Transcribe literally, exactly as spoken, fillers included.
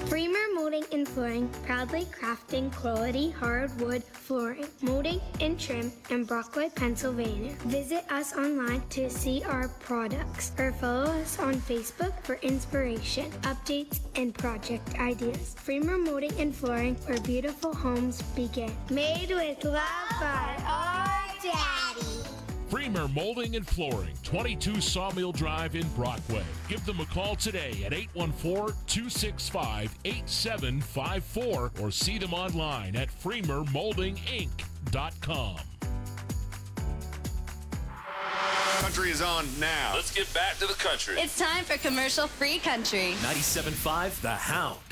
Freemer Molding and Flooring, proudly crafting quality hardwood flooring, molding and trim in Brockway, Pennsylvania. Visit us online to see our products or follow us on Facebook for inspiration, updates, and project ideas. Freemer Molding and Flooring, where beautiful homes begin. Made with love by our daddy. Freemer Molding and Flooring, twenty-two Sawmill Drive in Brockway. Give them a call today at eight one four, two six five, eight seven five four or see them online at freemer molding inc dot com. Country is on now. Let's get back to the country. It's time for commercial-free country. ninety-seven point five The Hound.